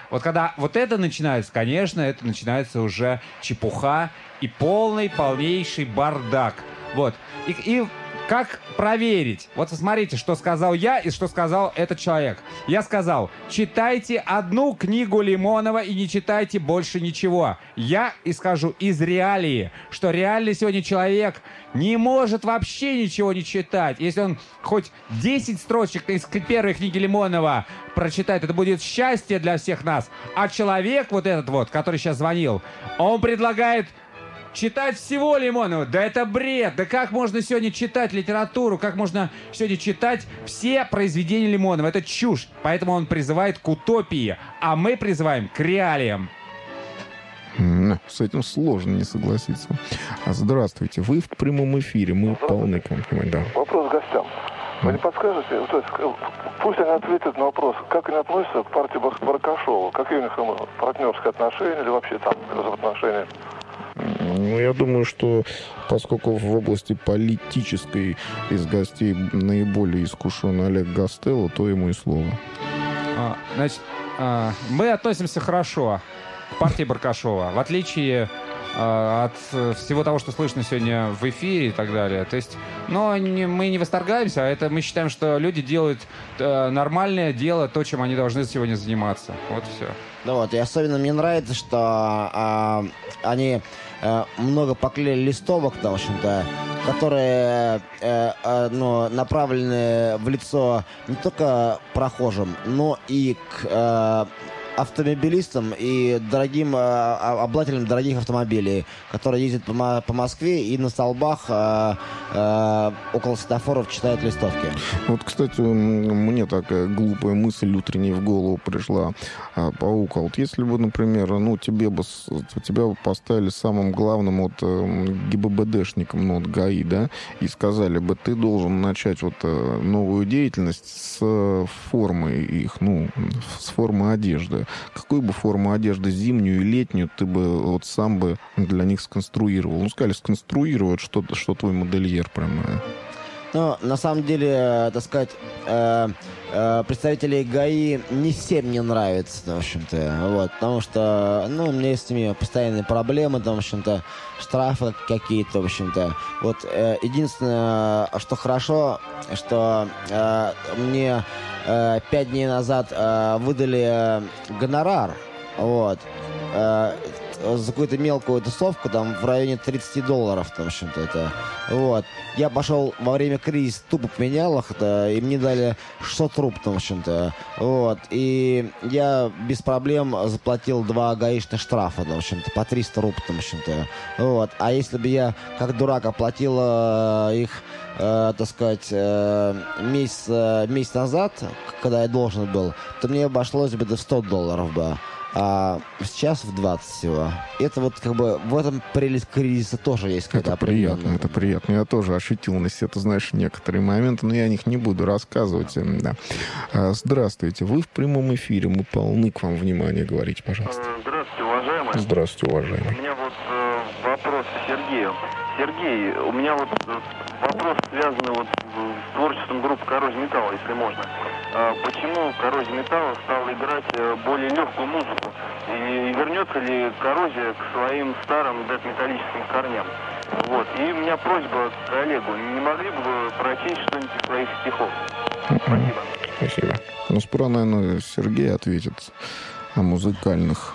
Вот когда вот это начинается, конечно, это начинается уже чепуха и полнейший бардак. Вот. И как проверить? Вот смотрите, что сказал я и что сказал этот человек. Я сказал, читайте одну книгу Лимонова и не читайте больше ничего. Я исхожу из реалии, что реальный сегодня человек не может вообще ничего не читать. Если он хоть 10 строчек из первой книги Лимонова прочитает, это будет счастье для всех нас. А человек вот этот вот, который сейчас звонил, он предлагает читать всего Лимонова. Да это бред. Да как можно сегодня читать литературу? Как можно сегодня читать все произведения Лимонова? Это чушь. Поэтому он призывает к утопии. А мы призываем к реалиям. С этим сложно не согласиться. Здравствуйте. Вы в прямом эфире. Мы полны комплиментов. Да. Вопрос гостям. Вы не подскажете, то есть, пусть они ответят на вопрос, как они относятся к партии Баркашова? Какие у них партнерские отношения или вообще там отношения? Ну, я думаю, что поскольку в области политической из гостей наиболее искушен Олег Гастелло, то ему и слово. Значит, мы относимся хорошо к партии Баркашова, в отличие от всего того, что слышно сегодня в эфире и так далее. То есть, но мы не восторгаемся, а это мы считаем, что люди делают нормальное дело, то, чем они должны сегодня заниматься. Вот и все. Ну вот, и особенно мне нравится, что они много поклеили листовок, в общем-то, которые направлены в лицо не только прохожим, но и к автомобилистам и дорогим обладателям дорогих автомобилей, которые ездят по Москве и на столбах около светофоров читают листовки. Вот, кстати, мне такая глупая мысль утренней в голову пришла. Паука, вот если бы, например, тебя бы поставили самым главным ГИБДДшником, ГАИ, да, и сказали бы, ты должен начать новую деятельность с формы их, с формы одежды. Какую бы форму одежды, зимнюю и летнюю, ты бы сам бы для них сконструировал? Сказали, сконструировать, что твой модельер прямо. Ну, на самом деле, так сказать, представителей ГАИ не всем не нравится, в общем-то, потому что, у меня есть с ними постоянные проблемы, в общем-то, штрафы какие-то, в общем-то. Единственное, что хорошо, что мне 5 дней назад выдали гонорар, за какую-то мелкую тусовку, в районе $30, в общем-то, это. Я пошел во время кризиса, тупо поменял их, и мне дали 600 руб, в общем-то. И я без проблем заплатил 2 гаишных штрафа, в общем-то, по 300 руб, в общем-то. А если бы я, как дурак, оплатил их, так сказать, месяц назад, когда я должен был, то мне обошлось бы в $100 бы. А сейчас в 20 всего. Это в этом прелесть кризиса тоже есть какая-то определенная. Это приятно. Я тоже ощутил на себе, ты знаешь, некоторые моменты, но я о них не буду рассказывать. Да. Здравствуйте. Вы в прямом эфире. Мы полны к вам внимания. Говорите, пожалуйста. Здравствуйте, уважаемый. Здравствуйте, уважаемый. У меня вопрос к Сергею. Сергей, у меня вопрос связанный с творчеством группы «Коррозия металла», если можно. Почему «Коррозия металла» стала играть более легкую музыку? И вернется ли «Коррозия» к своим старым дэт-металлическим корням? И у меня просьба к Олегу. Не могли бы вы прочесть что-нибудь из своих стихов? Спасибо. Спасибо. Сперва, наверное, Сергей ответит о музыкальных.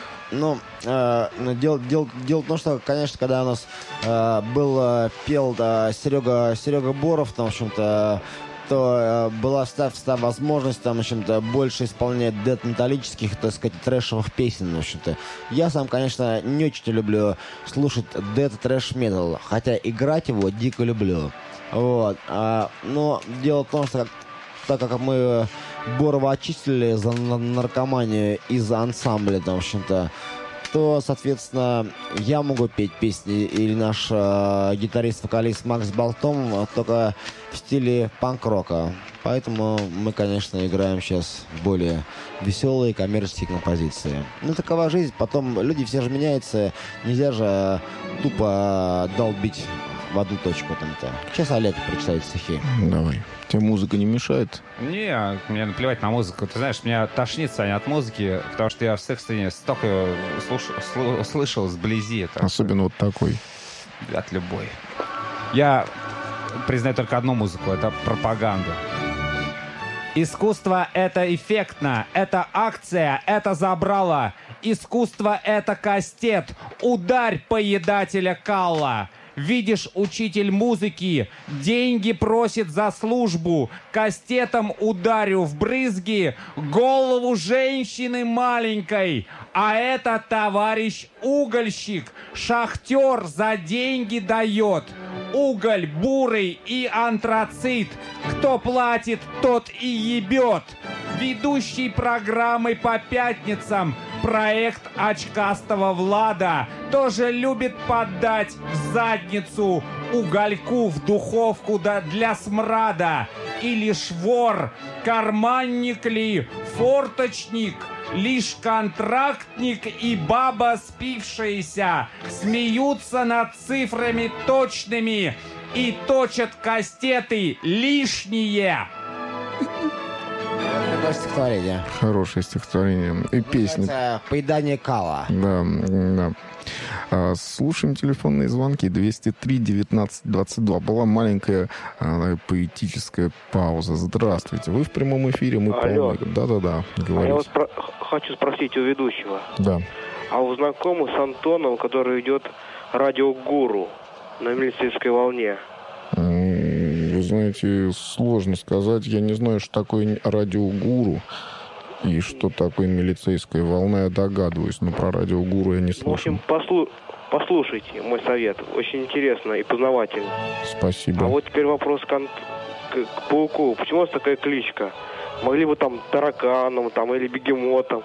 Дело в том, что, конечно, когда у нас пел Серега Боров, в общем-то, то была всегда возможность, в общем-то, больше исполнять дэт-металлических, так сказать, трэшевых песен, в общем-то. Я сам, конечно, не очень люблю слушать дэт и трэш-метал, хотя играть его дико люблю. Но дело в том, что так как мы Борова очистили за наркоманию из ансамбля, в общем-то, то, соответственно, я могу петь песни, или наш гитарист-вокалист Макс Болтом, только в стиле панк-рока. Поэтому мы, конечно, играем сейчас более веселые коммерческие композиции. Такова жизнь. Потом люди все же меняются. Нельзя же тупо долбить в одну точку. Сейчас Олег прочитает стихи. Давай. Тебе музыка не мешает? Не, мне наплевать на музыку. Ты знаешь, меня тошнит, Саня, от музыки, потому что я в сексе столько слышал сблизи. Особенно вот такой. От любой. Я признаю только одну музыку, это пропаганду. Искусство — это эффектно, это акция, это забрало. Искусство — это кастет, ударь поедателя калла. Видишь, учитель музыки деньги просит за службу. Кастетом ударю в брызги голову женщины маленькой. А это товарищ угольщик, шахтер за деньги дает. Уголь, бурый и антрацит. Кто платит, тот и ебет. Ведущий программы по пятницам проект очкастого Влада тоже любит поддать в задницу угольку в духовку для смрада. Или швор, карманник ли, форточник, лишь контрактник и баба спившаяся смеются над цифрами точными и точат кастеты лишние. Такое стихотворение. Хорошее стихотворение. И песня. «Поедание кала». Да, да. Слушаем телефонные звонки. 203-19-22. Была маленькая поэтическая пауза. Здравствуйте. Вы в прямом эфире. Мы полный. Да-да-да. А я вот хочу спросить у ведущего. Да. А вы знакомы с Антоном, который идет радиогуру на милицейской волне? Вы знаете, сложно сказать. Я не знаю, что такое радиогуру и что такое милицейская волна. Я догадываюсь, но про радиогуру я не слышал. В общем, послушайте мой совет. Очень интересно и познавательно. Спасибо. А вот теперь вопрос к Пауку. Почему у вас такая кличка? Могли бы там тараканом там, или бегемотом.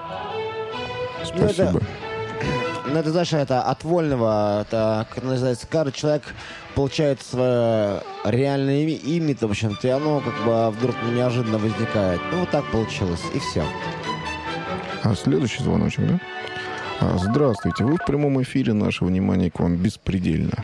Спасибо. Ну, это, знаешь, это от вольного, это, как называется, каждый человек получает свое реальное имя, в общем-то, и оно как бы вдруг неожиданно возникает. Ну, вот так получилось, и все. Следующий звоночек, да? Здравствуйте, вы в прямом эфире, наше внимание к вам беспредельно.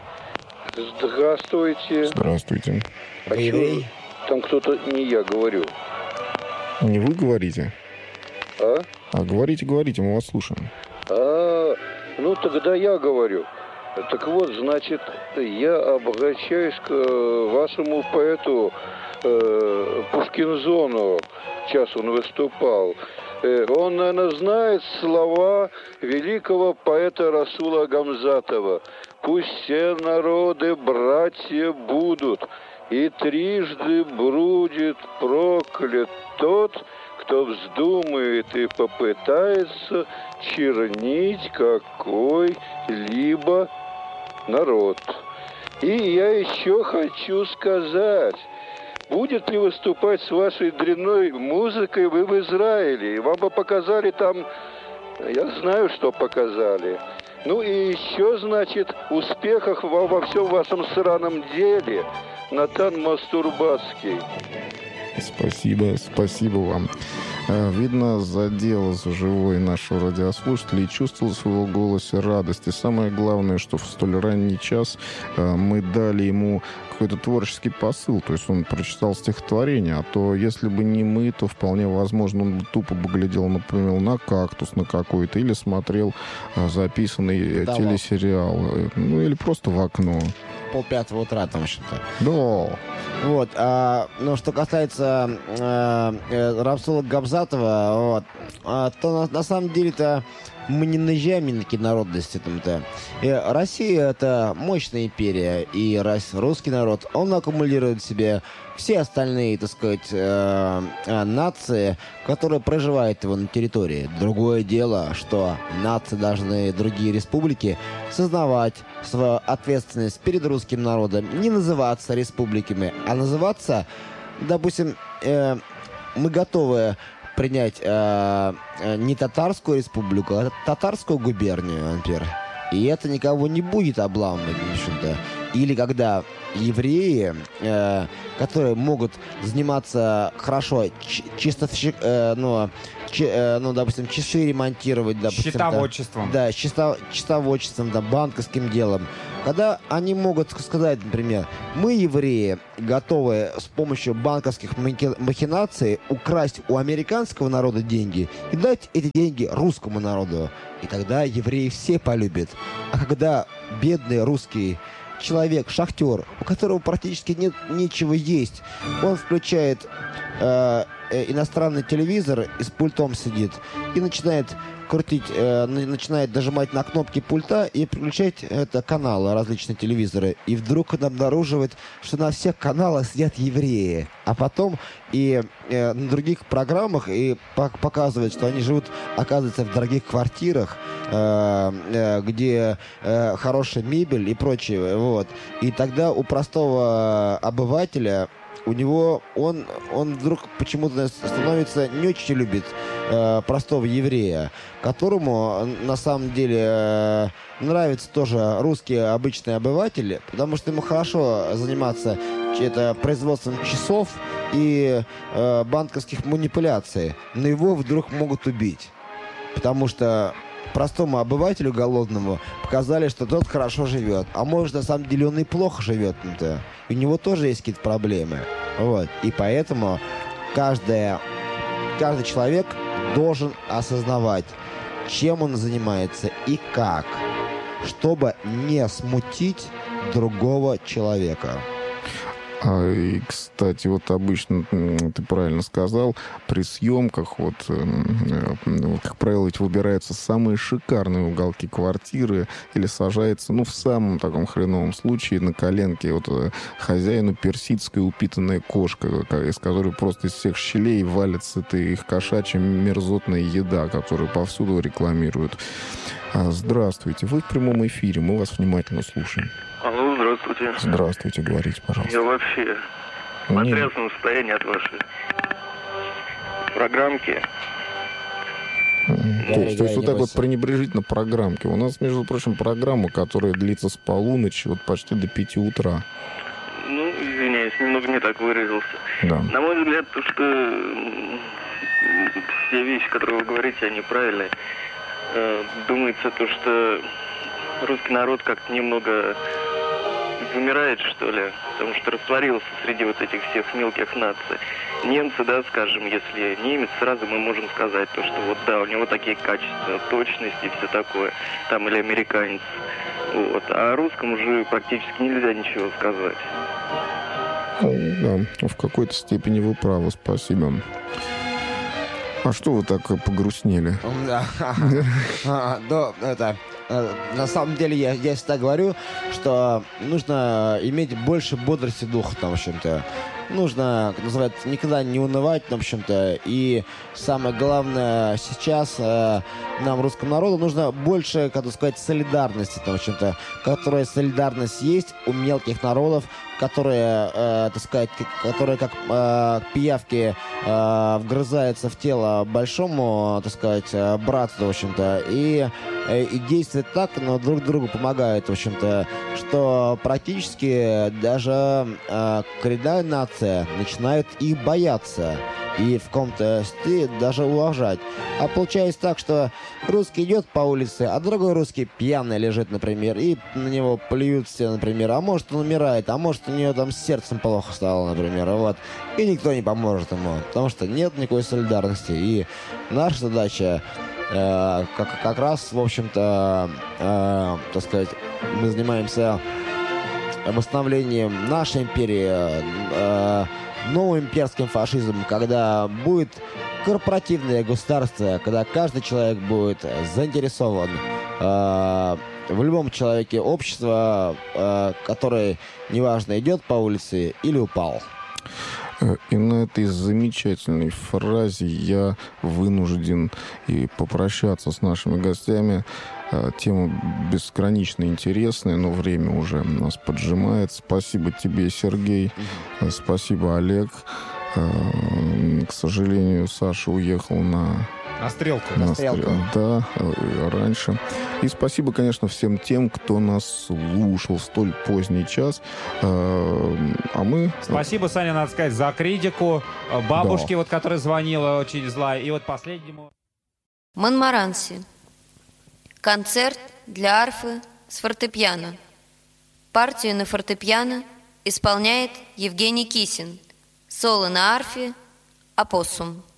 Здравствуйте. Здравствуйте. А Еврей? Там кто-то, не я говорю. Не вы говорите? Говорите, мы вас слушаем. Ну тогда я говорю. Так вот, значит, я обращаюсь к вашему поэту Пушкинзону. Сейчас он выступал. Он, наверное, знает слова великого поэта Расула Гамзатова. «Пусть все народы братья будут, и трижды будет проклят тот, кто вздумает и попытается чернить какой-либо народ». И я еще хочу сказать, будет ли выступать с вашей дрянной музыкой вы в Израиле? Вам бы показали там, я знаю, что показали. Ну и еще, значит, успехов во всем вашем сраном деле, Натан Мастурбатский. Спасибо вам. Видно, задел за живой нашего радиослушателя и чувствовал в своего голосе радость. И самое главное, что в столь ранний час мы дали ему какой-то творческий посыл. То есть он прочитал стихотворение. А то, если бы не мы, то вполне возможно, он бы тупо бы глядел, например, на кактус на какой-то или смотрел записанный телесериал. Ну, или просто в окно. 4:30 утра там что-то. Да. Вот, ну, что касается Расула Гамзатова, то на самом деле-то мы не наезжаем ни на какие народности там-то. Россия — это мощная империя, и русский народ, он аккумулирует в себе все остальные, так сказать, нации, которые проживают его на территории. Другое дело, что нации должны, другие республики, сознавать свою ответственность перед русским народом, не называться республиками, а называться, допустим, мы готовы принять не татарскую республику, а татарскую губернию, например. И это никого не будет обламывать, в общем-то. Или когда евреи, которые могут заниматься хорошо допустим, часы ремонтировать, допустим, Счетоводчеством. Да, счетоводчеством, да, банковским делом. Когда они могут сказать, например, мы, евреи, готовы с помощью банковских махинаций украсть у американского народа деньги и дать эти деньги русскому народу. И тогда евреи все полюбят. А когда бедный русский человек, шахтер, у которого практически нет нечего есть, он включает иностранный телевизор и с пультом сидит и начинает крутить, начинает нажимать на кнопки пульта и переключать каналы, различные телевизоры. И вдруг он обнаруживает, что на всех каналах сидят евреи. А потом и на других программах и показывают, что они живут, оказывается, в дорогих квартирах, где хорошая мебель и прочее. Вот. И тогда у простого обывателя у него он вдруг почему-то становится не очень любит простого еврея, которому на самом деле нравится тоже русский обычный обыватель, потому что ему хорошо заниматься производством часов и банковских манипуляций, но его вдруг могут убить, потому что простому обывателю голодному показали, что тот хорошо живет. А может, на самом деле он и плохо живет. У него тоже есть какие-то проблемы. Вот. И поэтому каждый человек должен осознавать, чем он занимается и как, чтобы не смутить другого человека. И, кстати, вот обычно, ты правильно сказал, при съемках, как правило, эти выбираются самые шикарные уголки квартиры или сажается, в самом таком хреновом случае на коленке хозяину персидская упитанная кошка, из которой просто из всех щелей валится их кошачья мерзотная еда, которую повсюду рекламируют. Здравствуйте, вы в прямом эфире, мы вас внимательно слушаем. Алло, здравствуйте. Здравствуйте, говорите, пожалуйста. Я вообще в потрясном состоянии от вашей программки. То есть вот так вот пренебрежительно программки. У нас, между прочим, программа, которая длится с полуночи почти до 5 утра. Извиняюсь, немного не так выразился. Да. На мой взгляд, то, что все вещи, которые вы говорите, они правильные. Думается то, что русский народ как-то немного вымирает, что ли, потому что растворился среди вот этих всех мелких наций. Немцы, да, скажем, если немец, сразу мы можем сказать то, что вот да, у него такие качества, точность и все такое, там, или американец. Вот. А о русском уже практически нельзя ничего сказать. Да, в какой-то степени вы правы, спасибо. А что вы так погрустнели? На самом деле, я всегда говорю, что нужно иметь больше бодрости духа, в общем-то. Нужно, как называется, никогда не унывать, в общем-то. И самое главное сейчас нам, русскому народу, нужно больше, как сказать, солидарности, в общем-то. Которая солидарность есть у мелких народов, которые, которые как пиявки вгрызаются в тело большому, брату, в общем-то. И действует так, но друг другу помогает, в общем-то, что практически даже коренная нация начинает их бояться и в каком-то стиле даже уважать. А получается так, что русский идет по улице, а другой русский пьяный лежит, например, и на него плюют все, например. А может, он умирает, а может, у него там с сердцем плохо стало, например. Вот. И никто не поможет ему, потому что нет никакой солидарности. И наша задача как раз, в общем-то, мы занимаемся восстановлением нашей империи, новым имперским фашизмом, когда будет корпоративное государство, когда каждый человек будет заинтересован в любом человеке общества, который, неважно, идет по улице или упал. И на этой замечательной фразе я вынужден и попрощаться с нашими гостями. Тема бесконечно интересная, но время уже нас поджимает. Спасибо тебе, Сергей. Спасибо, Олег. К сожалению, Саша уехал на На стрелку. Да, раньше. И спасибо, конечно, всем тем, кто нас слушал в столь поздний час. А мы... Спасибо, Саня, надо сказать, за критику. Бабушке, вот, которая звонила, очень злая. И вот последнему... Монмаранси. Концерт для арфы с фортепиано. Партию на фортепиано исполняет Евгений Кисин. Соло на арфе «Опоссум».